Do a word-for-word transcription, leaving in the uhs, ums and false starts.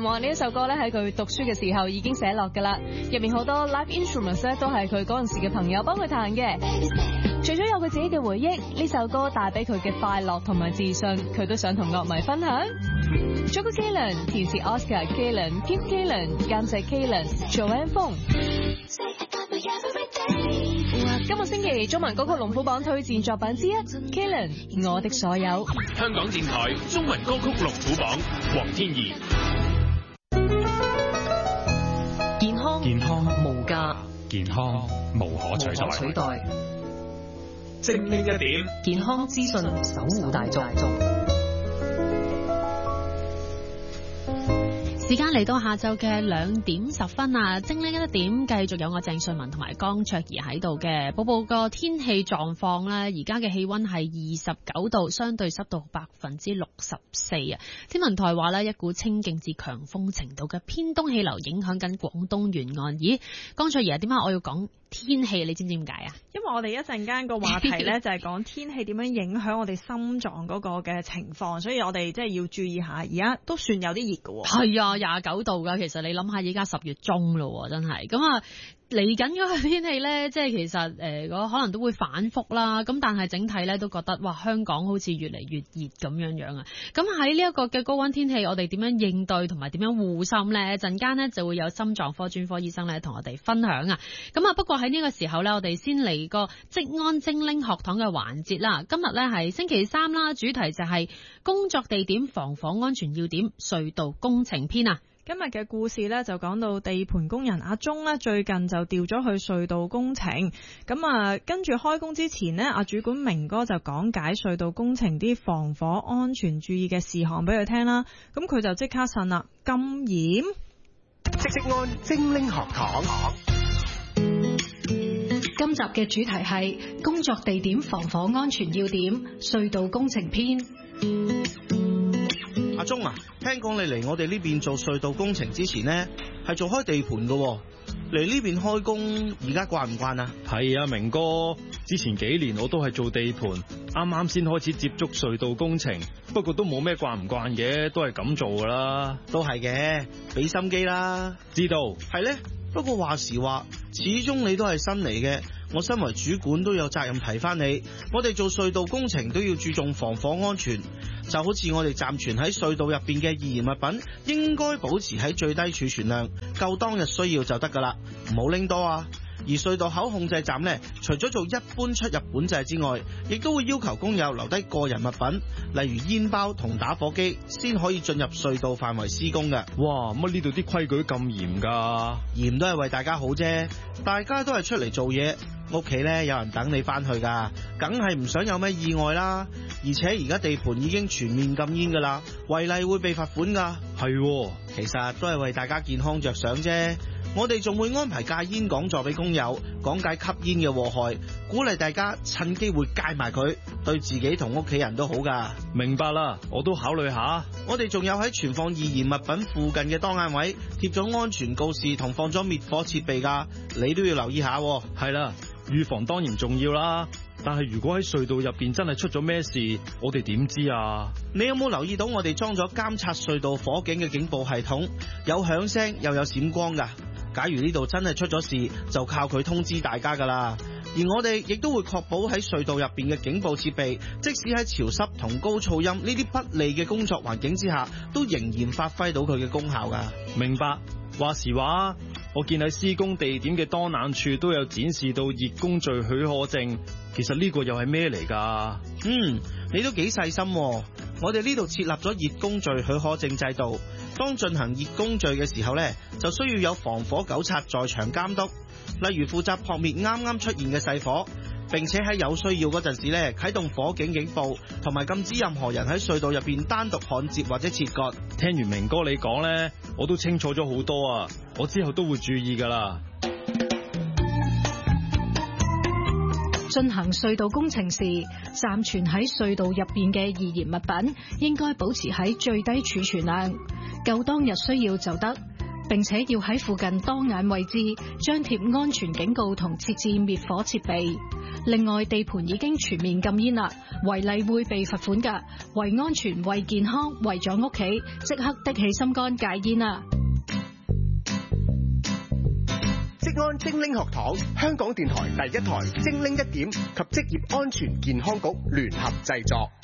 話呢一首歌咧喺佢讀書嘅時候已經寫落噶啦，入面好多 live instruments 咧都係佢嗰陣時嘅朋友幫佢彈嘅。除咗有佢自己嘅回憶，呢首歌帶俾佢嘅快樂同埋自信，佢都想同樂迷分享。Joey Galen 填詞 Oscar Galen、Keith Galen 監製 Galen、Joanne Fong。今個星期中文歌曲龍虎榜推薦作品之一 Galen 我的所有。 香港電台中文歌曲龍虎榜，黃天怡。 健康健康無價， 健康無可取代。 取代精靈一點， 健康資訊守護大眾。 時間嚟到下晝嘅兩點十分啊，精靈一點繼續有我鄭瑞文同埋江卓儀喺度嘅，報報個天氣狀況啦。而家嘅氣溫係二十九度，相對濕度百分之六十四啊。天文台話咧，一股清勁至強風程度嘅偏東氣流影響緊廣東沿岸。咦，江卓儀啊，點解我要講天氣？你知唔知點解啊？ 因為我哋一陣間個話題咧就係講天氣點樣影響我哋心臟嗰個嘅情況，所以我哋即係要注意下。而家都算有啲熱㗎喎。 係啊，廿九度噶，其實你諗下，依家十月中咯，真係咁啊！嚟緊嗰個天氣咧，即係其實誒，嗰、呃、可能都會反覆啦。咁但係整體咧都覺得，哇，香港好似越嚟越熱咁樣樣啊！咁喺呢一個嘅高溫天氣，我哋點樣應對同埋點樣護心咧？陣間呢就會有心臟科專科醫生咧同我哋分享啊！咁啊，不過喺呢個時候咧，我哋先嚟個職安精靈學堂嘅環節啦。今日咧係星期三啦，主題就係工作地點防火安全要點隧道工程篇啊！ 今日嘅故事咧就講到地盤工人阿鐘咧最近就調咗去隧道工程，咁啊跟住開工之前呢，阿主管明哥就講解隧道工程啲防火安全注意嘅事項俾佢聽啦，咁佢就即刻呻啦，咁嚴？ 職安精靈學堂。 今集嘅主題係工作地點防火安全要點隧道工程篇。 阿鐘啊，聽講你嚟我哋呢邊做隧道工程之前呢，係做開地盤噶，嚟呢邊開工，而家慣唔慣啊？ 係啊，明哥，之前幾年我都係做地盤，啱啱先開始接觸隧道工程，不過都冇咩慣唔慣嘅，都係咁做噶啦。 都係嘅，俾心機啦。 知道。係呢，不過話時話，始終你都係新嚟嘅，我身為主管都有責任提翻你，我哋做隧道工程都要注重防火安全。就好似我哋暫存喺隧道入邊嘅易燃物品，應該保持喺最低儲存量，夠當日需要就得噶啦，唔好拎多啊。而隧道口控制站呢，除咗做一般出入管制之外，亦都會要求工友留低個人物品，例如煙包同打火機，先可以進入隧道範圍施工嘅。 哇，乜呢度啲規矩咁嚴噶？ 嚴都係為大家好啫，大家都係出嚟做嘢，屋企呢有人等你翻去噶，梗係唔想有咩意外啦。而且而家地盤已經全面禁煙噶啦，違例會被罰款噶。 係喎， 其實都係為大家健康着想啫。我哋仲會安排戒煙講座俾工友，講解吸煙嘅禍害，鼓勵大家趁機會戒埋佢，對自己同屋企人都好噶。 明白啦，我都考慮下。 我哋仲有喺存放易燃物品附近嘅當眼位貼咗安全告示同放咗滅火設備噶，你都要留意下。 係啦，預防當然重要啦。但係如果喺隧道入邊真係出咗咩事，我哋點知啊？ 你有冇留意到我哋裝咗監察隧道火警嘅警報系統，有響聲又有閃光噶？假如呢度真係出咗事，就靠佢通知大家噶啦。而我哋亦都會確保喺隧道入邊嘅警報設備，即使喺潮濕同高噪音呢啲不利嘅工作環境之下，都仍然發揮到佢嘅功效噶。 明白。話時話，我見喺施工地點嘅當眼處都有展示到熱工序許可證，其實呢個又係咩嚟噶？ 嗯，你都幾細心喎。我哋呢度設立咗熱工序許可證制度，當進行熱工序嘅時候呢，就需要有防火糾察在場監督，例如負責撲滅啱啱出現嘅細火，並且喺有需要嗰陣時呢，啟動火警警報，同埋禁止任何人喺隧道入邊單獨焊接或者切割。 聽完明哥你講呢，我都清楚咗好多啊，我之後都會注意噶啦。 進行隧道工程時，暫存喺隧道入邊嘅易燃物品應該保持喺最低儲存量，夠當日需要就得。 並且要喺附近當眼位置張貼安全警告同設置滅火設備。另外，地盤已經全面禁煙啦，違例會被罰款㗎。為安全、為健康、為咗屋企，即刻的起心肝戒煙啊！ 職安精靈學堂，香港電台第一台精靈一點及職業安全健康局聯合製作。